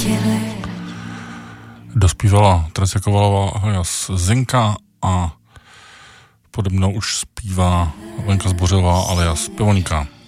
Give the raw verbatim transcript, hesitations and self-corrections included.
Dospívala Teresia Kovalová alias Zenka a pode mnou už zpívá Lenka Zbořilová alias Pivoňka.